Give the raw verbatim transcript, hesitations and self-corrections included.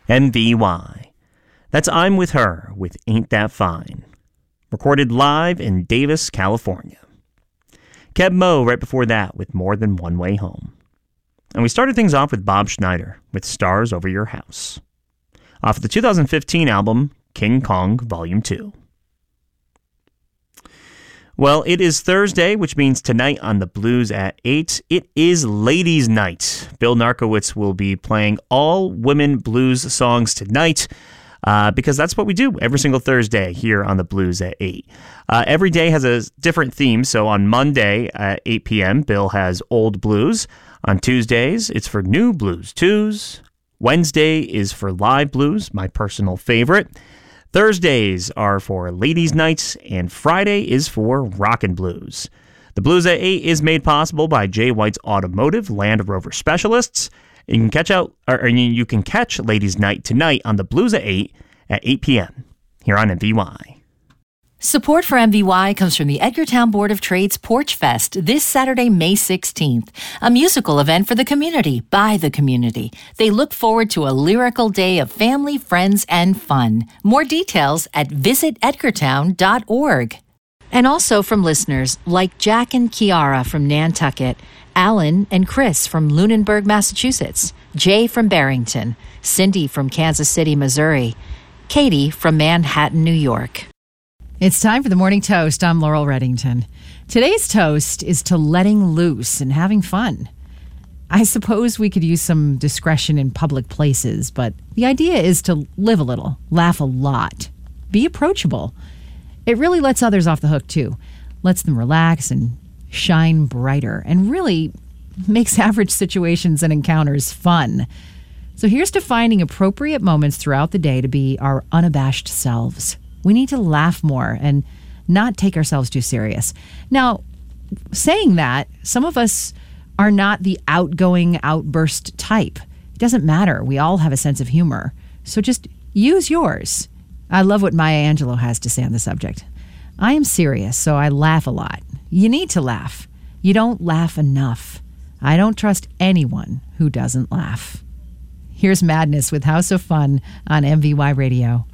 M V Y. That's I'm With Her with Ain't That Fine. Recorded live in Davis, California. Keb Mo right before that with More Than One Way Home. And we started things off with Bob Schneider with Stars Over Your House. Off of the two thousand fifteen album, King Kong Volume two. Well, it is Thursday, which means tonight on the Blues at eight, it is Ladies' Night. Bill Narkowitz will be playing all women blues songs tonight uh, because that's what we do every single Thursday here on the Blues at eight. Uh, every day has a different theme, so on Monday at eight p.m., Bill has Old Blues. On Tuesdays, it's for New Blues Tues. Wednesday is for Live Blues, my personal favorite. Thursdays are for Ladies' Nights, and Friday is for Rockin' Blues. The Blues at eight is made possible by Jay White's Automotive Land Rover Specialists. You can catch out, or you can catch Ladies' Night tonight on the Blues at eight at eight p.m. here on M V Y. Support for M V Y comes from the Edgartown Board of Trade's Porch Fest this Saturday, May sixteenth, a musical event for the community, by the community. They look forward to a lyrical day of family, friends, and fun. More details at visit edgartown dot org. And also from listeners like Jack and Kiara from Nantucket, Alan and Chris from Lunenburg, Massachusetts, Jay from Barrington, Cindy from Kansas City, Missouri, Katie from Manhattan, New York. It's time for the Morning Toast. I'm Laurel Reddington. Today's toast is to letting loose and having fun. I suppose we could use some discretion in public places, but the idea is to live a little, laugh a lot, be approachable. It really lets others off the hook, too. Lets them relax and shine brighter, and really makes average situations and encounters fun. So here's to finding appropriate moments throughout the day to be our unabashed selves. We need to laugh more and not take ourselves too serious. Now, saying that, some of us are not the outgoing outburst type. It doesn't matter. We all have a sense of humor. So just use yours. I love what Maya Angelou has to say on the subject. I am serious, so I laugh a lot. You need to laugh. You don't laugh enough. I don't trust anyone who doesn't laugh. Here's Madness with House of Fun on M V Y Radio.